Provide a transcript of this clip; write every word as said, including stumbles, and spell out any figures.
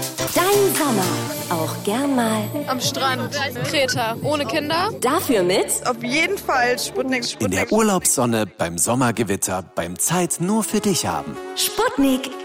Dein Sommer. Auch gern mal am Strand. Kreta. Ohne Kinder. Dafür mit auf jeden Fall Sputnik, Sputnik. In der Urlaubssonne, beim Sommergewitter, beim Zeit nur für dich haben. Sputnik